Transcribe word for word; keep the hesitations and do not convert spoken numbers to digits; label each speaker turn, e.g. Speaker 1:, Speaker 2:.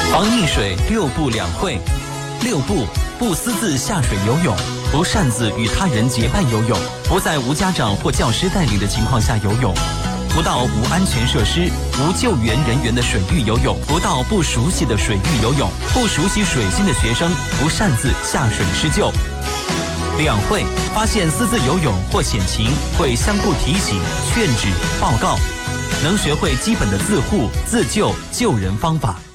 Speaker 1: 防溺水六不两会。六不：不私自下水游泳，不擅自与他人结伴游泳，不在无家长或教师带领的情况下游泳，不到无安全设施、无救援人员的水域游泳，不到不熟悉的水域游泳，不熟悉水性的学生不擅自下水施救。两会：发现私自游泳或险情，会相互提醒、劝止、报告，能学会基本的自护、自救、救人方法。